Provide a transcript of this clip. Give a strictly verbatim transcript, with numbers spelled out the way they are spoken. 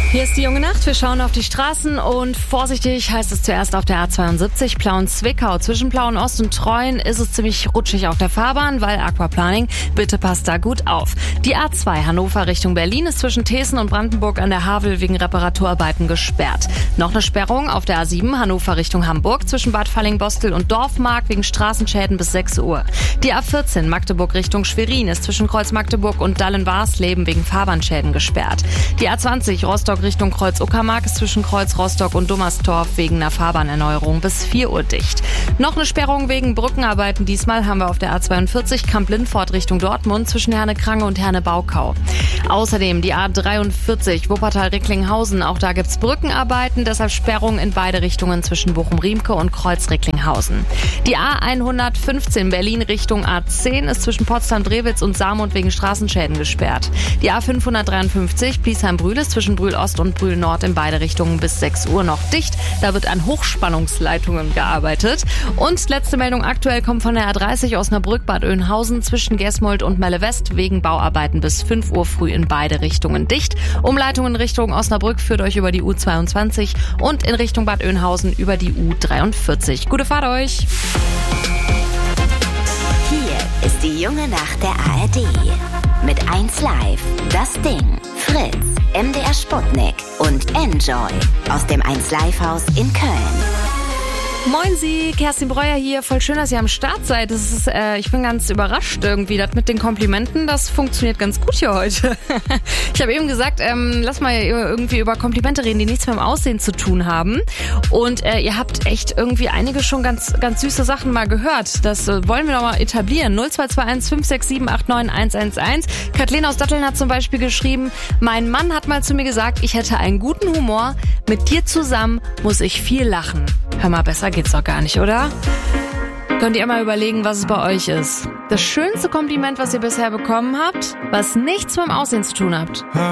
Hier ist die junge Nacht. Wir schauen auf die Straßen und vorsichtig heißt es zuerst auf der A zweiundsiebzig Plauen-Zwickau. Zwischen Plauen-Ost und Treuen ist es ziemlich rutschig auf der Fahrbahn, weil Aquaplaning. Bitte passt da gut auf. Die A zwei Hannover Richtung Berlin ist zwischen Thesen und Brandenburg an der Havel wegen Reparaturarbeiten gesperrt. Noch eine Sperrung auf der A sieben Hannover Richtung Hamburg zwischen Bad Falling-Bostel und Dorfmark wegen Straßenschäden bis sechs Uhr. Die A vierzehn Magdeburg Richtung Schwerin ist zwischen Kreuz Magdeburg und Dallen-Warsleben wegen Fahrbahnschäden gesperrt. Die A zwanzig Rostock Richtung Kreuz-Uckermark ist zwischen Kreuz Rostock und Dummerstorf wegen einer Fahrbahnerneuerung bis vier Uhr dicht. Noch eine Sperrung wegen Brückenarbeiten. Diesmal haben wir auf der A zweiundvierzig Kamp-Lindfort Richtung Dortmund zwischen Herne-Krange und Herne-Baukau. Außerdem die A dreiundvierzig Wuppertal-Recklinghausen. Auch da gibt's Brückenarbeiten, deshalb Sperrung in beide Richtungen zwischen Bochum-Riemke und Kreuz-Recklinghausen. Die A hundertfünfzehn Berlin Richtung A zehn ist zwischen Potsdam-Drewitz und Saarmund wegen Straßenschäden gesperrt. Die A fünfhundertdreiundfünfzig Bliesheim-Brühl ist zwischen Brühl-Ost und Brühl-Nord in beide Richtungen bis sechs Uhr noch dicht. Da wird an Hochspannungsleitungen gearbeitet. Und letzte Meldung aktuell kommt von der A dreißig Osnabrück-Bad Oeynhausen zwischen Gesmold und Melle-West wegen Bauarbeiten bis fünf Uhr früh in beide Richtungen dicht. Umleitung in Richtung Osnabrück führt euch über die U zweiundzwanzig und in Richtung Bad Oeynhausen über die U dreiundvierzig. Gute Fahrt euch! Hier ist die junge Nacht der A R D. Mit eins Live, das Ding, Fritz, M D R Sputnik und Enjoy aus dem eins Live Haus in Köln. Moin Sie, Kerstin Breuer hier. Voll schön, dass ihr am Start seid. Das ist, äh, ich bin ganz überrascht irgendwie. Das mit den Komplimenten, das funktioniert ganz gut hier heute. Ich habe eben gesagt, ähm, lass mal irgendwie über Komplimente reden, die nichts mit dem Aussehen zu tun haben. Und äh, ihr habt echt irgendwie einige schon ganz ganz süße Sachen mal gehört. Das äh, wollen wir doch mal etablieren. null zwei zwei eins fünf sechs sieben acht neun eins eins eins. Kathleen aus Datteln hat zum Beispiel geschrieben, mein Mann hat mal zu mir gesagt, ich hätte einen guten Humor. Mit dir zusammen muss ich viel lachen. Hör mal, besser geht's doch gar nicht, oder? Könnt ihr mal überlegen, was es bei euch ist. Das schönste Kompliment, was ihr bisher bekommen habt, was nichts mit dem Aussehen zu tun habt.